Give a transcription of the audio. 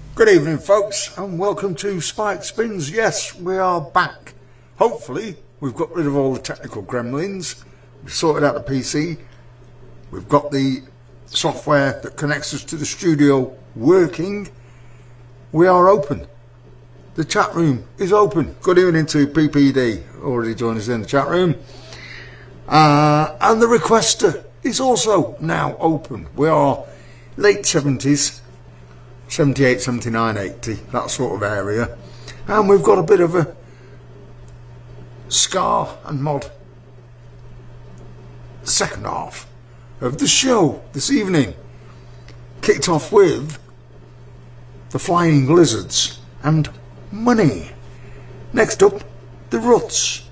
Good evening, folks, and welcome to Spike Spins. Yes, we are back. Hopefully, we've got rid of all the technical gremlins. We've sorted out the PC. We've got the software that connects us to the studio working. We are open. The chat room is open. Good evening to PPD, already joined us in the chat room. And the requester is also now open. We are late 70s. 78, 79, 80, that sort of area. And we've got a bit of a ska and mod second half of the show this evening. Kicked off with the Flying Lizards and Money. Next up, the Ruts